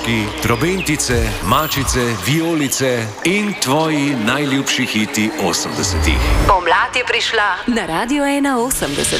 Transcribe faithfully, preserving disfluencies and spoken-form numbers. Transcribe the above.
Moški, trobentice, mačice, vijolice in tvoji najljubši hiti osemdesetih. Pomlad je prišla na Radio ena osemdeset.